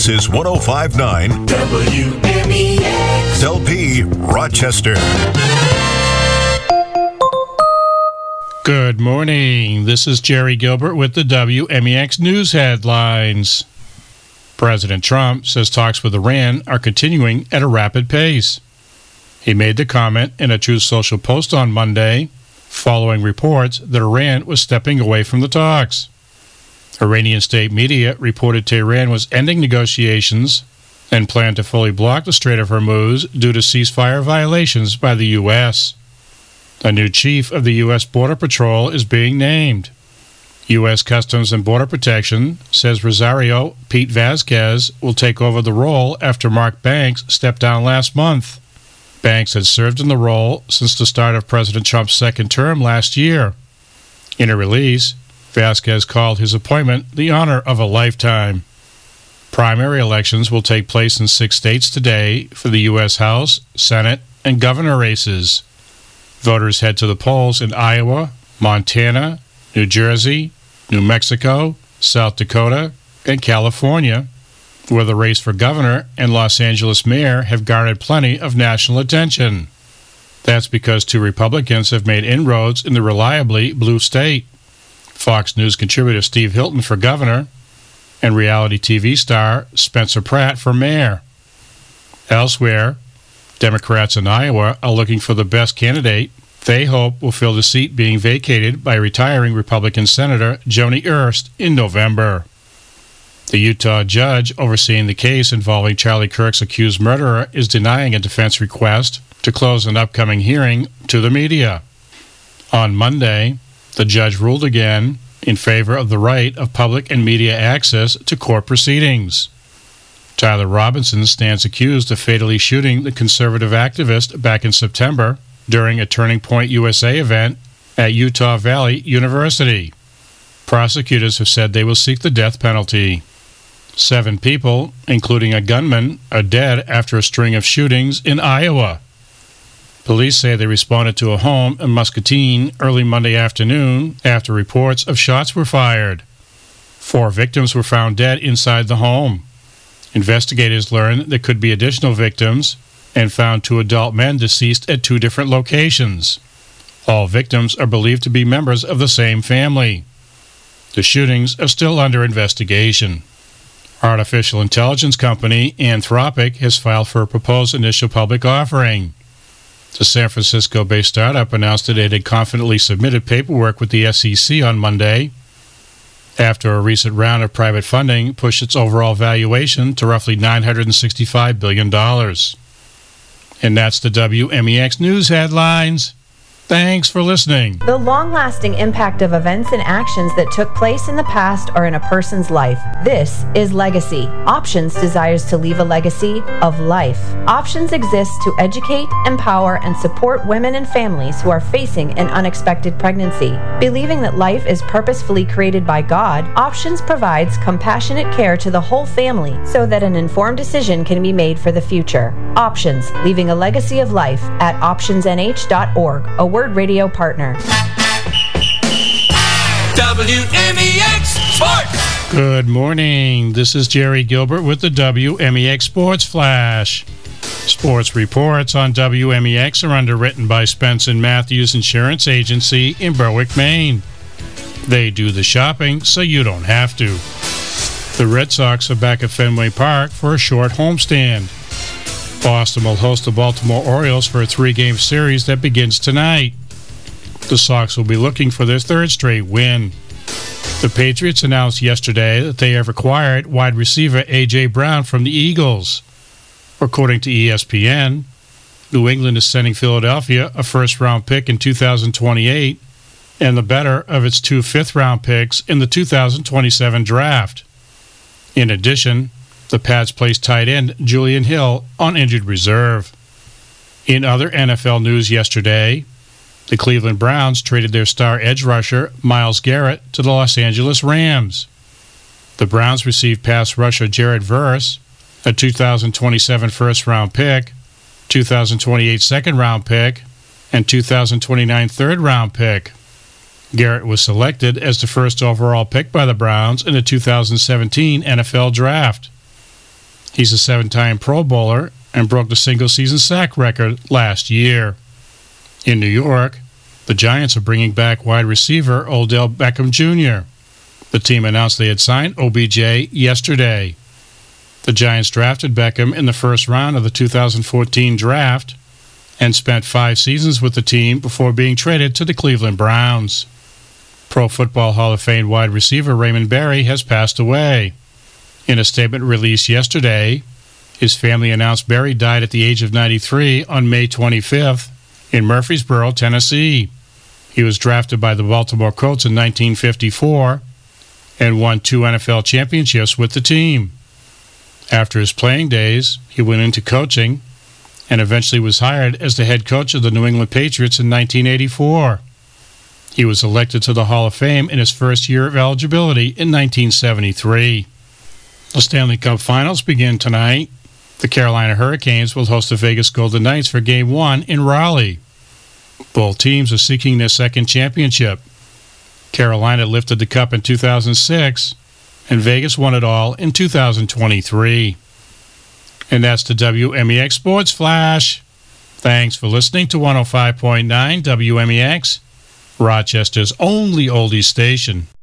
This is 105.9 WMEX LP Rochester. Good morning. This is Jerry Gilbert with the WMEX News headlines. President Trump says talks with Iran are continuing at a rapid pace. He made the comment in a Truth Social post on Monday, following reports that Iran was stepping away from the talks. Iranian state media reported Tehran was ending negotiations and planned to fully block the Strait of Hormuz due to ceasefire violations by the U.S. A new chief of the U.S. Border Patrol is being named. U.S. Customs and Border Protection says Rosario Pete Vasquez will take over the role after Mark Banks stepped down last month. Banks had served in the role since the start of President Trump's second term last year. In a release, Vasquez called his appointment the honor of a lifetime. Primary elections will take place in 6 states today for the U.S. House, Senate, and governor races. Voters head to the polls in Iowa, Montana, New Jersey, New Mexico, South Dakota, and California, where the race for governor and Los Angeles mayor have garnered plenty of national attention. That's because 2 Republicans have made inroads in the reliably blue state. Fox News contributor Steve Hilton for governor and reality TV star Spencer Pratt for mayor. Elsewhere, Democrats in Iowa are looking for the best candidate they hope will fill the seat being vacated by retiring Republican Senator Joni Ernst in November. The Utah judge overseeing the case involving Charlie Kirk's accused murderer is denying a defense request to close an upcoming hearing to the media. On Monday, the judge ruled again in favor of the right of public and media access to court proceedings. Tyler Robinson stands accused of fatally shooting the conservative activist back in September during a Turning Point USA event at Utah Valley University. Prosecutors have said they will seek the death penalty. 7 people, including a gunman, are dead after a string of shootings in Iowa. Police say they responded to a home in Muscatine early Monday afternoon after reports of shots were fired. 4 victims were found dead inside the home. Investigators learned there could be additional victims and found 2 adult men deceased at 2 different locations. All victims are believed to be members of the same family. The shootings are still under investigation. Artificial intelligence company Anthropic has filed for a proposed initial public offering. The San Francisco-based startup announced that it had confidently submitted paperwork with the SEC on Monday after a recent round of private funding pushed its overall valuation to roughly $965 billion. And that's the WMEX News headlines. Thanks for listening. The long-lasting impact of events and actions that took place in the past or in a person's life. This is Legacy. Options desires to leave a legacy of life. Options exists to educate, empower, and support women and families who are facing an unexpected pregnancy. Believing that life is purposefully created by God, Options provides compassionate care to the whole family so that an informed decision can be made for the future. Options, leaving a legacy of life at optionsnh.org. A Word Radio partner. WMEX Sports. Good morning. This is Jerry Gilbert with the WMEX Sports Flash. Sports reports on WMEX are underwritten by Spence & Matthews Insurance Agency in Berwick, Maine. They do the shopping so you don't have to. The Red Sox are back at Fenway Park for a short homestand. Boston will host the Baltimore Orioles for a 3-game series that begins tonight. The Sox will be looking for their 3rd straight win. The Patriots announced yesterday that they have acquired wide receiver A.J. Brown from the Eagles. According to ESPN, New England is sending Philadelphia a first-round pick in 2028 and the better of its 2 fifth-round picks in the 2027 draft. In addition, the Pats placed tight end Julian Hill on injured reserve. In other NFL news yesterday, the Cleveland Browns traded their star edge rusher Myles Garrett to the Los Angeles Rams. The Browns received pass rusher Jared Verse, a 2027 first-round pick, 2028 second-round pick, and 2029 third-round pick. Garrett was selected as the first overall pick by the Browns in the 2017 NFL Draft. He's a 7-time Pro Bowler and broke the single-season sack record last year. In New York, the Giants are bringing back wide receiver Odell Beckham Jr. The team announced they had signed OBJ yesterday. The Giants drafted Beckham in the first round of the 2014 draft and spent 5 seasons with the team before being traded to the Cleveland Browns. Pro Football Hall of Fame wide receiver Raymond Berry has passed away. In a statement released yesterday, his family announced Berry died at the age of 93 on May 25th in Murfreesboro, Tennessee. He was drafted by the Baltimore Colts in 1954 and won 2 NFL championships with the team. After his playing days, he went into coaching and eventually was hired as the head coach of the New England Patriots in 1984. He was elected to the Hall of Fame in his first year of eligibility in 1973. The Stanley Cup Finals begin tonight. The Carolina Hurricanes will host the Vegas Golden Knights for Game 1 in Raleigh. Both teams are seeking their second championship. Carolina lifted the cup in 2006, and Vegas won it all in 2023. And that's the WMEX Sports Flash. Thanks for listening to 105.9 WMEX, Rochester's only oldies station.